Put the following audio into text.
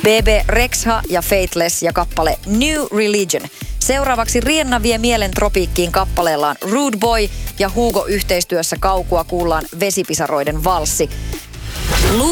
BB Rexha ja Faithless ja kappale New Religion. Seuraavaksi Rienna vie mielen tropiikkiin kappaleellaan Rude Boy ja Hugo yhteistyössä Kaukua kuullaan Vesipisaroiden valssi.